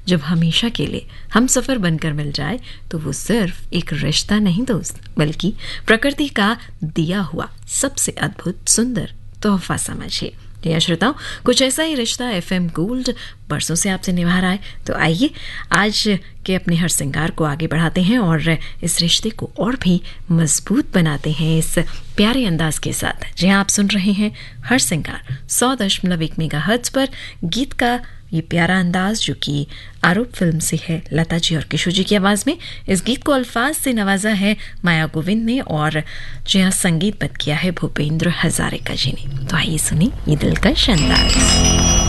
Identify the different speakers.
Speaker 1: जब हमेशा के लिए हम सफ़र बनकर मिल जाए तो वो सिर्फ एक रिश्ता नहीं दोस्त, बल्कि प्रकृति का दिया हुआ सबसे अद्भुत सुंदर तोहफा समझिए। या श्रोताओं, कुछ ऐसा ही रिश्ता FM गोल्ड बरसों से आपसे निभा रहा है। तो आइए आज के अपने हर श्रृंगार को आगे बढ़ाते हैं और इस रिश्ते को और भी मजबूत बनाते हैं इस प्यारे अंदाज के साथ। जी हाँ, आप सुन रहे हैं हर श्रृंगार 100.1 मेगाहर्ट्ज पर गीत का ये प्यारा अंदाज, जो कि आरोप फिल्म से है, लता जी और किशोर जी की आवाज में। इस गीत को अल्फाज से नवाजा है माया गोविंद ने और जी हाँ संगीतबद्ध किया है भूपेंद्र हजारिका जी ने। तो आइए सुनी ये दिलकश अंदाज।